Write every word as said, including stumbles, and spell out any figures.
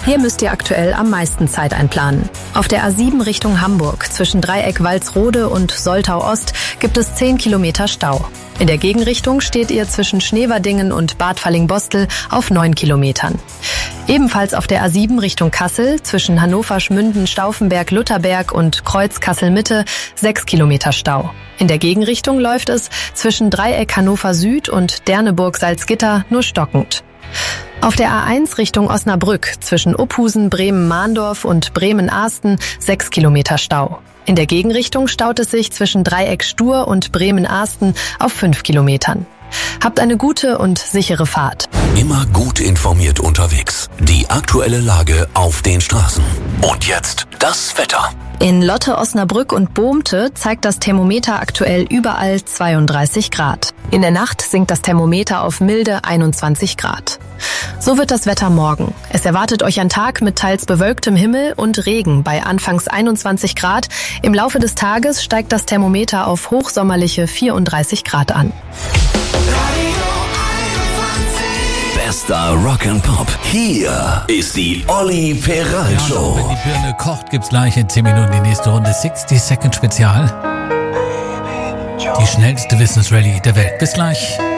Hier müsst ihr aktuell am meisten Zeit einplanen. Auf der A sieben Richtung Hamburg zwischen Dreieck Walsrode und Soltau Ost gibt es zehn Kilometer Stau. In der Gegenrichtung steht ihr zwischen Schneverdingen und Bad Fallingbostel auf neun Kilometern. Ebenfalls auf der A sieben Richtung Kassel zwischen Hannover, Schmünden, Stauffenberg, Lutherberg und Kreuz Kassel-Mitte sechs Kilometer Stau. In der Gegenrichtung läuft es zwischen Dreieck Hannover Süd und Derneburg-Salzgitter nur stockend. Auf der A eins Richtung Osnabrück zwischen Uphusen, Bremen-Mahndorf und Bremen-Ahsten sechs Kilometer Stau. In der Gegenrichtung staut es sich zwischen Dreieck Stur und Bremen-Ahsten auf fünf Kilometern. Habt eine gute und sichere Fahrt. Immer gut informiert unterwegs. Die aktuelle Lage auf den Straßen. Und jetzt das Wetter. In Lotte, Osnabrück und Bohmte zeigt das Thermometer aktuell überall zweiunddreißig Grad. In der Nacht sinkt das Thermometer auf milde einundzwanzig Grad. So wird das Wetter morgen. Es erwartet euch ein Tag mit teils bewölktem Himmel und Regen bei anfangs einundzwanzig Grad. Im Laufe des Tages steigt das Thermometer auf hochsommerliche vierunddreißig Grad an. Bester Rock'n'Pop. Hier ist die Olli Peral Show. Ja, wenn die Birne kocht, gibt's gleich in zehn Minuten die nächste Runde sechzig Second Spezial. Die schnellste Wissensrallye der Welt. Bis gleich.